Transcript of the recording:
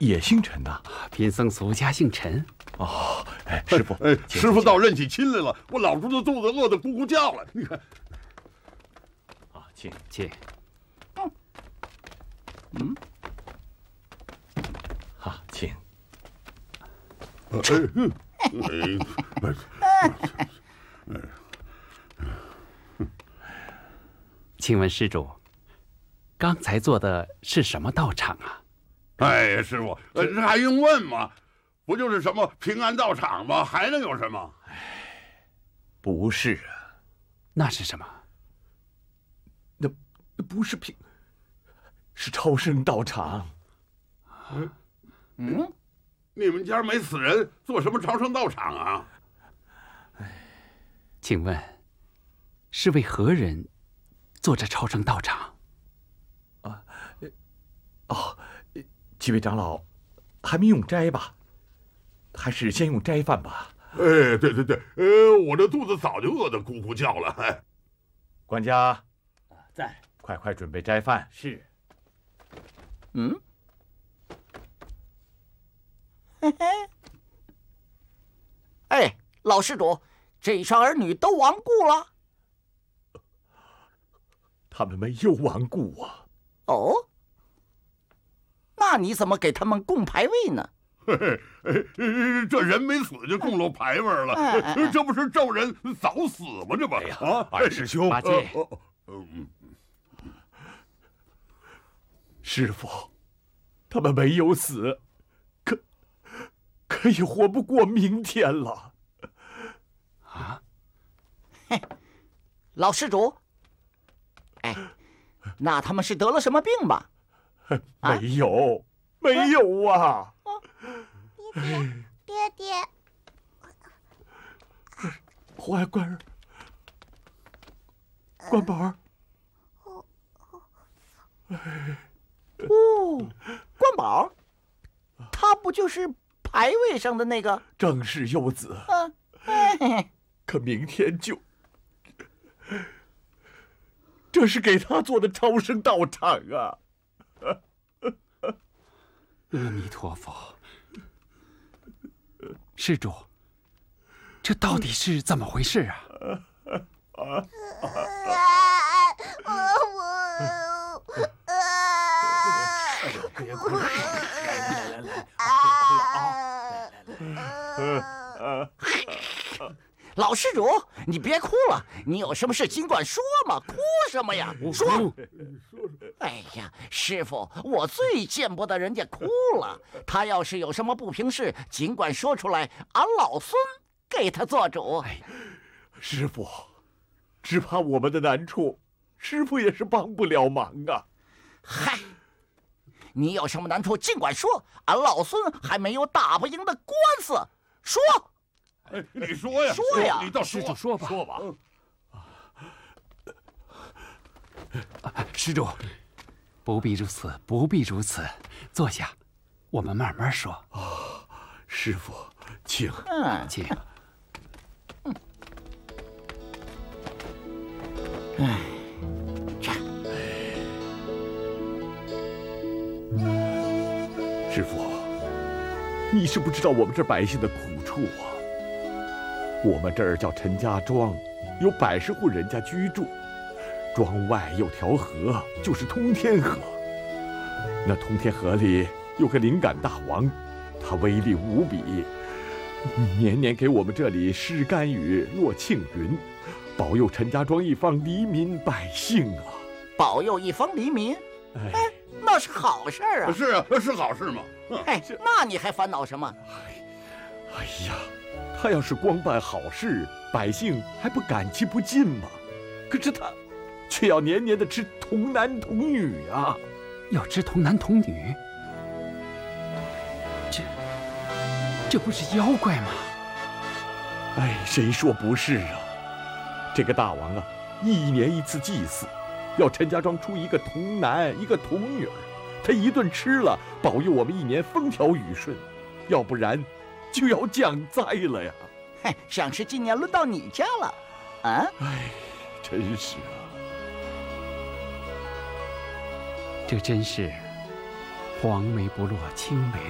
也姓陈呐？ 贫僧俗家姓陈。 哦，哎，师傅， 师傅倒认起亲来了。我老猪的肚子饿得咕咕叫了。你看， 啊，请。好，请。 请问施主，刚才做的是什么道场啊？ 哎呀，师傅，这还用问吗？不就是什么平安道场吗？还能有什么？ 不是啊， 那是什么？ 那不是是超生道场。 你们家没死人，做什么超生道场啊？ 请问，是为何人做这超生道场？ 几位长老，还没用斋吧？还是先用斋饭吧。 哎，对，我这肚子早就饿得咕咕叫了。哎， 管家， 在， 快准备斋饭。 是。 哎，老施主，这一双儿女都亡故了。 他们没有亡故啊。 哦，那你怎么给他们供牌位呢？ 这人没死就供了牌位了，这不是咒人早死吗？这不， 二师兄， 八戒， 师傅，他们没有死，可也活不过明天了。 啊？ 嘿，老施主，哎，那他们是得了什么病吧？ 没有，没有啊！ 爹， 乖儿，关宝儿。 关宝，他不就是牌位上的那个？ 正是幼子。可明天就，这是给他做的超生道场啊！ 阿弥陀佛，施主，这到底是怎么回事啊？ 别哭了，来，别哭了啊！ 老施主，你别哭了，你有什么事尽管说嘛，哭什么呀？说。哎呀，师傅，我最见不得人家哭了。他要是有什么不平事，尽管说出来，俺老孙给他做主。 师傅，只怕我们的难处，师傅也是帮不了忙啊。 嗨，你有什么难处尽管说，俺老孙还没有打不赢的官司。说。 你说呀， 说呀， 你倒施主说吧，施主，不必如此，不必如此，坐下，我们慢慢说。 师傅，请， 请。 师傅，你是不知道我们这百姓的苦处啊。我们这儿叫陈家庄，有100户人家居住，庄外有条河，就是通天河。那通天河里有个灵感大王，他威力无比，年年给我们这里施甘雨、落庆云，保佑陈家庄一方黎民百姓啊！ 保佑一方黎民，那是好事啊！ 是啊，是好事嘛。 那你还烦恼什么？ 哎呀，他要是光办好事，百姓还不感激不尽吗？可是他却要年年的吃童男童女啊！ 要吃童男童女，这不是妖怪吗？ 谁说不是啊？这个大王啊，1年1次祭祀，要陈家庄出一个童男一个童女儿，他一顿吃了，保佑我们1年风调雨顺，要不然就要降灾了呀！ 想是今年轮到你家了，啊？ 真是啊！ 这真是黄梅不落青梅